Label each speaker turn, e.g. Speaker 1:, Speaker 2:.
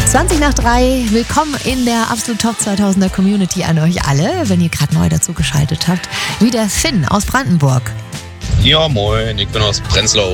Speaker 1: 20 nach 3, willkommen in der Absolut Top 2000er Community an euch alle, wenn ihr gerade neu dazu geschaltet habt. Wie der Finn aus Brandenburg.
Speaker 2: Ja, moin, ich bin aus Prenzlau.